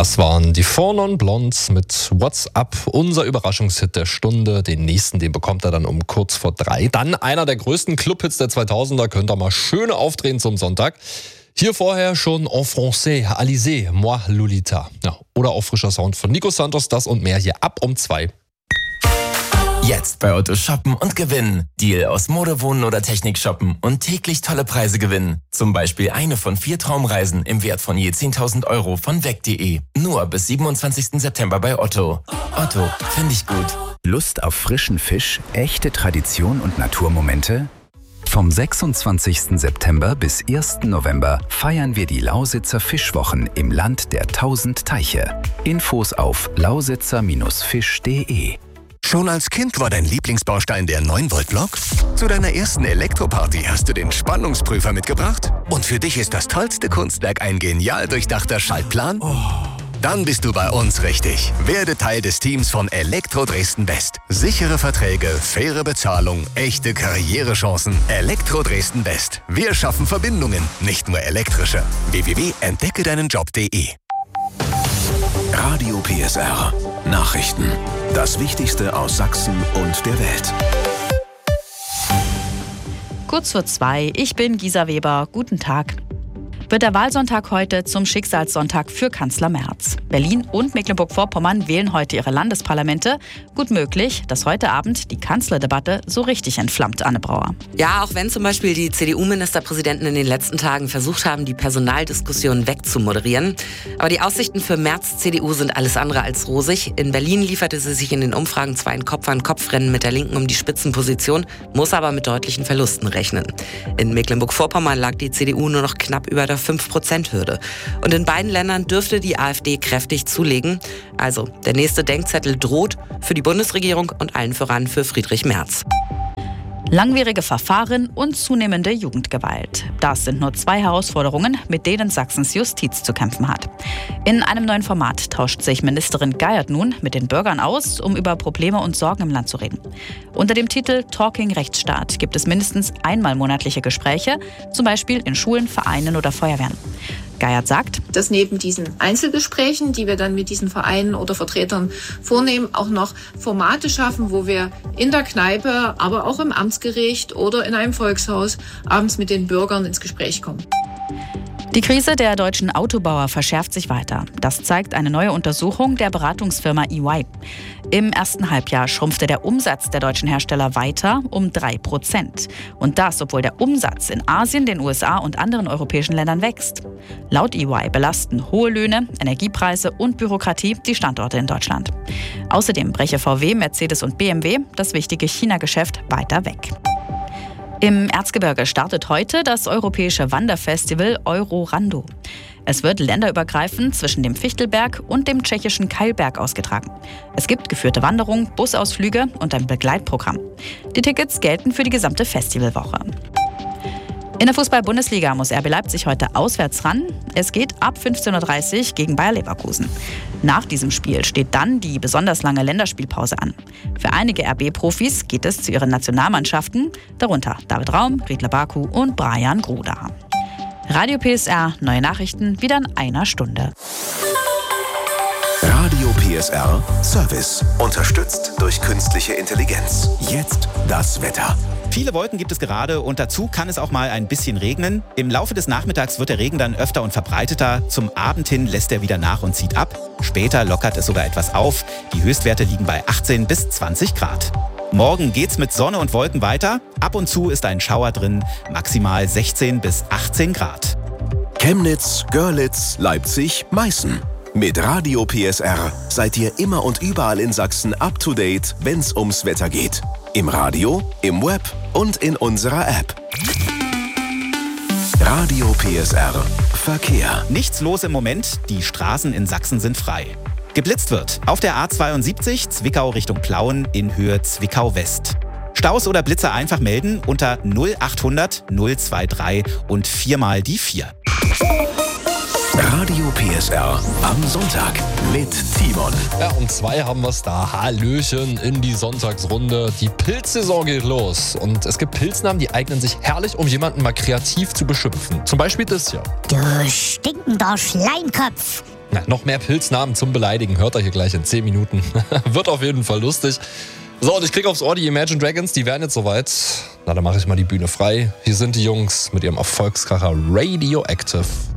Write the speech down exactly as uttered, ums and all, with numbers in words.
Das waren die Four Non Blondes mit What's Up, unser Überraschungshit der Stunde. Den nächsten, den bekommt er dann um kurz vor drei. Dann einer der größten Clubhits der zweitausender, könnt ihr mal schön aufdrehen zum Sonntag. Hier vorher schon En Français, Alizé, Moi Lolita. Ja, oder auch frischer Sound von Nico Santos, das und mehr hier ab um zwei. Jetzt bei Otto shoppen und gewinnen. Deal aus Mode, Wohnen oder Technik shoppen und täglich tolle Preise gewinnen. Zum Beispiel eine von vier Traumreisen im Wert von je zehntausend Euro von weg punkt de. Nur bis siebenundzwanzigsten September bei Otto. Otto, finde ich gut. Lust auf frischen Fisch, echte Tradition und Naturmomente? Vom sechsundzwanzigsten September bis ersten November feiern wir die Lausitzer Fischwochen im Land der tausend Teiche. Infos auf lausitzer Fisch punkt de. Schon als Kind war dein Lieblingsbaustein der neun Volt Block? Zu deiner ersten Elektroparty hast du den Spannungsprüfer mitgebracht? Und für dich ist das tollste Kunstwerk ein genial durchdachter Schaltplan? Oh. Dann bist du bei uns richtig. Werde Teil des Teams von Elektro Dresden West. Sichere Verträge, faire Bezahlung, echte Karrierechancen. Elektro Dresden West. Wir schaffen Verbindungen, nicht nur elektrische. w w w punkt entdecke deinen job punkt de. Radio P S R. Nachrichten. Das Wichtigste aus Sachsen und der Welt. Kurz vor zwei, ich bin Gisa Weber. Guten Tag. Wird der Wahlsonntag heute zum Schicksalssonntag für Kanzler Merz. Berlin und Mecklenburg-Vorpommern wählen heute ihre Landesparlamente. Gut möglich, dass heute Abend die Kanzlerdebatte so richtig entflammt, Anne Brauer. Ja, auch wenn zum Beispiel die C D U-Ministerpräsidenten in den letzten Tagen versucht haben, die Personaldiskussion wegzumoderieren. Aber die Aussichten für Merz' C D U sind alles andere als rosig. In Berlin lieferte sie sich in den Umfragen zwar ein Kopf-an-Kopf-Rennen mit der Linken um die Spitzenposition, muss aber mit deutlichen Verlusten rechnen. In Mecklenburg-Vorpommern lag die C D U nur noch knapp über der fünf Prozent Hürde. Und in beiden Ländern dürfte die AfD kräftig zulegen. Also, der nächste Denkzettel droht für die Bundesregierung und allen voran für Friedrich Merz. Langwierige Verfahren und zunehmende Jugendgewalt. Das sind nur zwei Herausforderungen, mit denen Sachsens Justiz zu kämpfen hat. In einem neuen Format tauscht sich Ministerin Geiert nun mit den Bürgern aus, um über Probleme und Sorgen im Land zu reden. Unter dem Titel Talking Rechtsstaat gibt es mindestens einmal monatliche Gespräche, zum Beispiel in Schulen, Vereinen oder Feuerwehren. Geiert sagt, dass neben diesen Einzelgesprächen, die wir dann mit diesen Vereinen oder Vertretern vornehmen, auch noch Formate schaffen, wo wir in der Kneipe, aber auch im Amtsgericht oder in einem Volkshaus abends mit den Bürgern ins Gespräch kommen. Die Krise der deutschen Autobauer verschärft sich weiter. Das zeigt eine neue Untersuchung der Beratungsfirma E Y. Im ersten Halbjahr schrumpfte der Umsatz der deutschen Hersteller weiter um drei Prozent. Und das, obwohl der Umsatz in Asien, den U S A und anderen europäischen Ländern wächst. Laut E Y belasten hohe Löhne, Energiepreise und Bürokratie die Standorte in Deutschland. Außerdem breche V W, Mercedes und B M W das wichtige China-Geschäft weiter weg. Im Erzgebirge startet heute das europäische Wanderfestival Eurorando. Es wird länderübergreifend zwischen dem Fichtelberg und dem tschechischen Keilberg ausgetragen. Es gibt geführte Wanderungen, Busausflüge und ein Begleitprogramm. Die Tickets gelten für die gesamte Festivalwoche. In der Fußball-Bundesliga muss R B Leipzig heute auswärts ran. Es geht ab fünfzehn Uhr dreißig gegen Bayer Leverkusen. Nach diesem Spiel steht dann die besonders lange Länderspielpause an. Für einige R B-Profis geht es zu ihren Nationalmannschaften, darunter David Raum, Riedle Baku und Brian Gruda. Radio P S R, neue Nachrichten wieder in einer Stunde. Radio P S R Service. Unterstützt durch künstliche Intelligenz. Jetzt das Wetter. Viele Wolken gibt es gerade und dazu kann es auch mal ein bisschen regnen. Im Laufe des Nachmittags wird der Regen dann öfter und verbreiteter. Zum Abend hin lässt er wieder nach und zieht ab. Später lockert es sogar etwas auf. Die Höchstwerte liegen bei achtzehn bis zwanzig Grad. Morgen geht's mit Sonne und Wolken weiter. Ab und zu ist ein Schauer drin. Maximal sechzehn bis achtzehn Grad. Chemnitz, Görlitz, Leipzig, Meißen. Mit Radio P S R seid ihr immer und überall in Sachsen up to date, wenn's ums Wetter geht. Im Radio, im Web und in unserer App. Radio P S R Verkehr. Nichts los im Moment, die Straßen in Sachsen sind frei. Geblitzt wird auf der A zweiundsiebzig Zwickau Richtung Plauen in Höhe Zwickau West. Staus oder Blitzer einfach melden unter null achthundert null dreiundzwanzig und viermal die vier. Radio P S R am Sonntag mit Timon. Ja, um zwei haben wir es da. Hallöchen in die Sonntagsrunde. Die Pilzsaison geht los. Und es gibt Pilznamen, die eignen sich herrlich, um jemanden mal kreativ zu beschimpfen. Zum Beispiel das hier. Du stinkender Schleimkopf. Na, noch mehr Pilznamen zum Beleidigen hört ihr hier gleich in zehn Minuten. Wird auf jeden Fall lustig. So, und ich krieg aufs Ohr die Imagine Dragons, die werden jetzt soweit. Na, dann mache ich mal die Bühne frei. Hier sind die Jungs mit ihrem Erfolgskracher Radioactive.